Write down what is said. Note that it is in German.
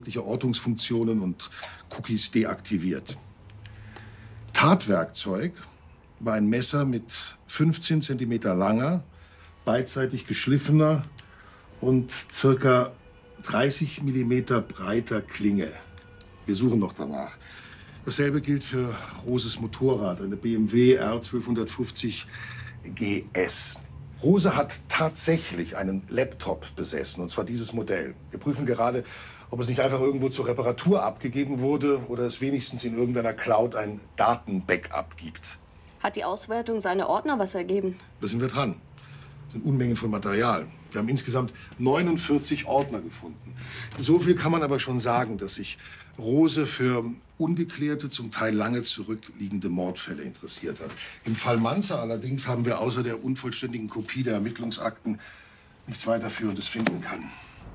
Ortungsfunktionen und Cookies deaktiviert. Tatwerkzeug war ein Messer mit 15 cm langer, beidseitig geschliffener und ca. 30 mm breiter Klinge. Wir suchen noch danach. Dasselbe gilt für Roses Motorrad, eine BMW R1250 GS. Rose hat tatsächlich einen Laptop besessen, und zwar dieses Modell. Wir prüfen gerade, ob es nicht einfach irgendwo zur Reparatur abgegeben wurde oder es wenigstens in irgendeiner Cloud ein Datenbackup gibt. Hat die Auswertung seine Ordner was ergeben? Da sind wir dran. Das sind Unmengen von Material. Wir haben insgesamt 49 Ordner gefunden. So viel kann man aber schon sagen, dass sich Rose für ungeklärte, zum Teil lange zurückliegende Mordfälle interessiert hat. Im Fall Manzer allerdings haben wir außer der unvollständigen Kopie der Ermittlungsakten nichts weiterführendes finden können.